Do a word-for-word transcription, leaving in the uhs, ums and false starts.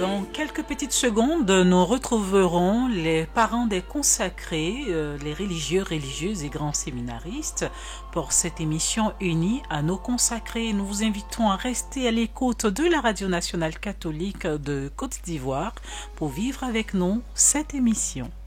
Dans quelques petites secondes, nous retrouverons les parents des consacrés, euh, les religieux, religieuses et grands séminaristes pour cette émission unie à nos consacrés. Nous vous invitons à rester à l'écoute de la Radio nationale catholique de Côte d'Ivoire pour vivre avec nous cette émission.